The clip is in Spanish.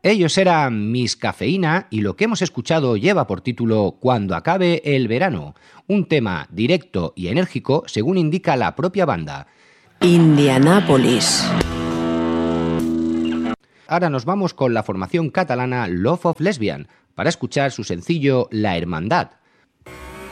Ellos eran Miss Cafeína y lo que hemos escuchado lleva por título Cuando acabe el verano, un tema directo y enérgico según indica la propia banda. Indianápolis. Ahora nos vamos con la formación catalana Love of Lesbian para escuchar su sencillo La Hermandad.